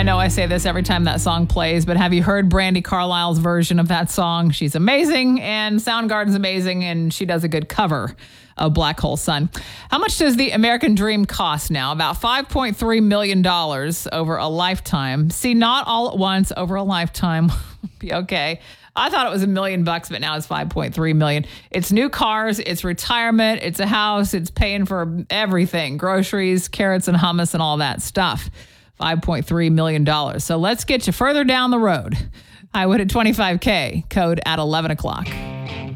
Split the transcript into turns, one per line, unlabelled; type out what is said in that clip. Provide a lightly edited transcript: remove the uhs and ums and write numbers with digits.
know I say this every time that song plays, but have you heard Brandi Carlile's version of that song? She's amazing, and Soundgarden's amazing, and she does a good cover of Black Hole Sun. How much does the American Dream cost now? About $5.3 million over a lifetime. See, not all at once over a lifetime. Be okay. I thought it was $1 million, but now it's $5.3 million. It's new cars, it's retirement, it's a house, it's paying for everything, groceries, carrots and hummus and all that stuff. $5.3 million. So let's get you further down the road. Highwood at 25K, code at 11 o'clock.